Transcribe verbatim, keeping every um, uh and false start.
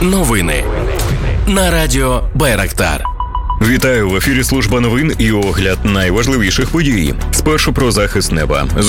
Новини на радіо Байрактар. Вітаю, в ефірі служба новин і огляд найважливіших подій. Спершу про захист неба.